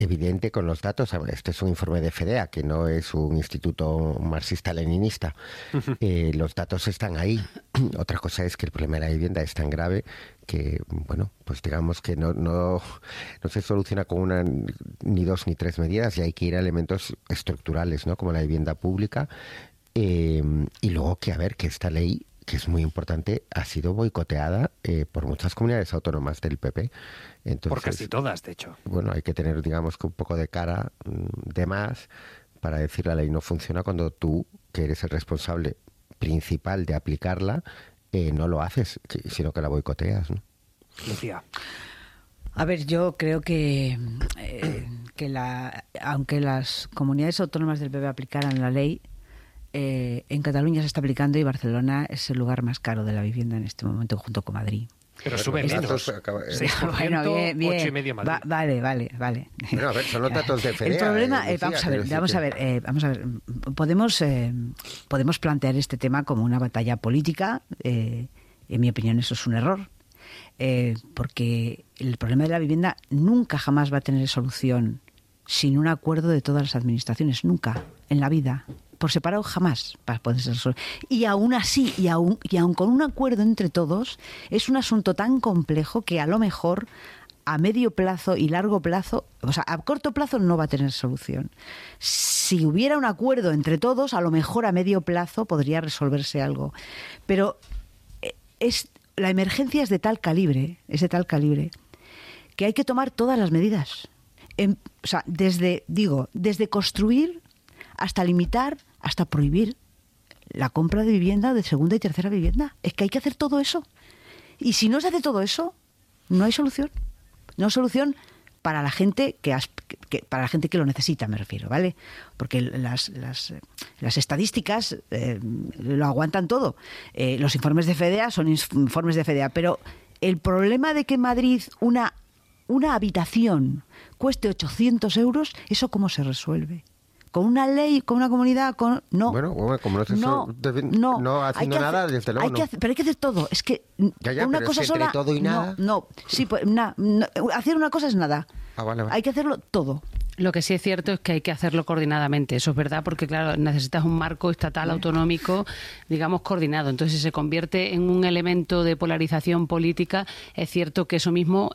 evidente con los datos. Este es un informe de FEDEA, que no es un instituto marxista-leninista. Los datos están ahí. Otra cosa es que el problema de la vivienda es tan grave que, bueno, pues digamos que no se soluciona con una, ni dos, ni tres medidas, y hay que ir a elementos estructurales, ¿no? Como la vivienda pública. Y luego que esta ley, que es muy importante, ha sido boicoteada por muchas comunidades autónomas del PP. Entonces, por casi todas, de hecho. Bueno, hay que tener, digamos, que un poco de cara de más para decir la ley no funciona cuando tú, que eres el responsable principal de aplicarla, no lo haces, sino que la boicoteas, ¿no? Lucía. A ver, yo creo que aunque las comunidades autónomas del PP aplicaran la ley, en Cataluña se está aplicando y Barcelona es el lugar más caro de la vivienda en este momento, junto con Madrid. Pero sube menos. 6%, bueno, bien. 8,5% Madrid. Vale. Bueno, a ver, son los datos de FEDEA. El problema, vamos a ver. Podemos plantear este tema como una batalla política. En mi opinión, eso es un error. Porque el problema de la vivienda nunca jamás va a tener solución sin un acuerdo de todas las administraciones. Nunca, en la vida. Por separado jamás para poder ser resuelto. Y aún así, y aún con un acuerdo entre todos, es un asunto tan complejo que a lo mejor a medio plazo y largo plazo, o sea, a corto plazo no va a tener solución. Si hubiera un acuerdo entre todos, a lo mejor a medio plazo podría resolverse algo. Pero la emergencia es de tal calibre, que hay que tomar todas las medidas. O sea, desde construir hasta limitar, hasta prohibir la compra de vivienda, de segunda y tercera vivienda. Es que hay que hacer todo eso. Y si no se hace todo eso, no hay solución. No hay solución para la gente para la gente que lo necesita, me refiero, ¿vale? Porque las estadísticas lo aguantan todo. Los informes de FEDEA son informes de FEDEA, pero el problema de que en Madrid una habitación cueste 800 euros, ¿eso cómo se resuelve? ¿Con una ley, con una comunidad? No. Bueno, como no haciendo nada, desde luego no. Pero hay que hacer todo. Es que ya, una pero cosa es que entre sola... todo y nada... No. Sí, pues hacer una cosa es nada. Vale. Hay que hacerlo todo. Lo que sí es cierto es que hay que hacerlo coordinadamente, eso es verdad, porque claro, necesitas un marco estatal autonómico, digamos, coordinado. Entonces, si se convierte en un elemento de polarización política, es cierto que eso mismo,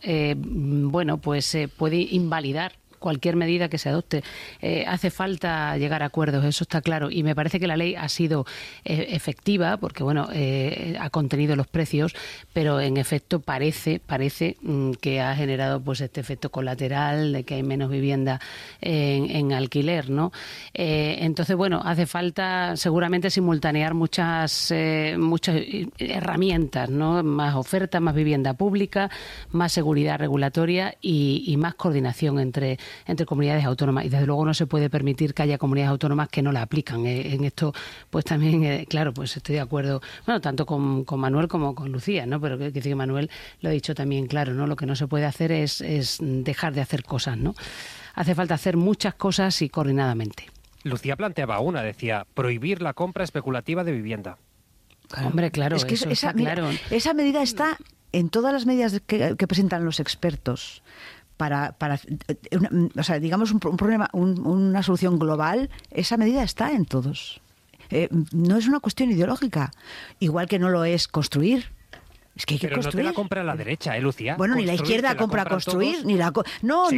pues puede invalidar cualquier medida que se adopte. Hace falta llegar a acuerdos, eso está claro, y me parece que la ley ha sido efectiva porque ha contenido los precios, pero en efecto parece que ha generado pues este efecto colateral de que hay menos vivienda en alquiler, ¿no? Entonces, hace falta seguramente simultanear muchas herramientas, ¿no? Más oferta, más vivienda pública, más seguridad regulatoria y más coordinación entre comunidades autónomas, y desde luego no se puede permitir que haya comunidades autónomas que no la aplican. En esto pues también, claro, pues estoy de acuerdo, tanto con Manuel como con Lucía, ¿no? Pero que Manuel lo ha dicho también claro, ¿no? Lo que no se puede hacer es dejar de hacer cosas, ¿no? Hace falta hacer muchas cosas y coordinadamente. Lucía planteaba decía, prohibir la compra especulativa de vivienda. Claro. Hombre, claro, es que eso está claro. Esa medida está en todas las medidas que presentan los expertos. Digamos, un problema, una solución global, esa medida está en todos. No es una cuestión ideológica, igual que no lo es construir. Es que hay que construir. Pero no te la compra la derecha, Lucía. Bueno, ni la izquierda compra construir, ni la... No.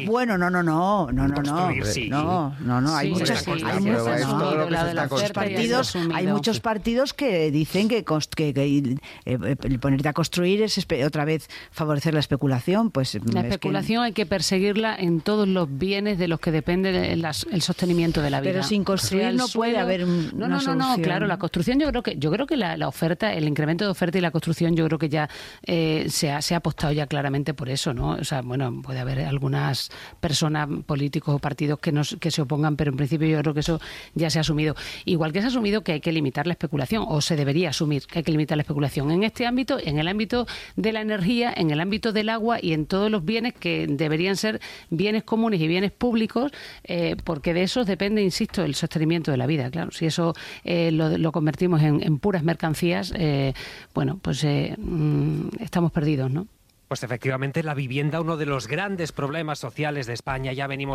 Hay muchos partidos que dicen que ponerte a construir es otra vez favorecer la especulación. Pues la especulación hay que perseguirla en todos los bienes de los que depende el sostenimiento de la vida. Pero sin construir no puede haber una solución. No, claro, la construcción yo creo que la oferta, el incremento de oferta y la construcción, yo creo que ya se ha apostado ya claramente por eso, ¿no? O sea, puede haber algunas personas, políticos o partidos que se opongan, pero en principio yo creo que eso ya se ha asumido. Igual que se ha asumido que hay que limitar la especulación, o se debería asumir que hay que limitar la especulación en este ámbito, en el ámbito de la energía, en el ámbito del agua y en todos los bienes que deberían ser bienes comunes y bienes públicos, porque de esos depende, insisto, el sostenimiento de la vida. Claro, si eso lo convertimos en puras mercancías, estamos perdidos, ¿no? Pues efectivamente la vivienda, uno de los grandes problemas sociales de España, ya venimos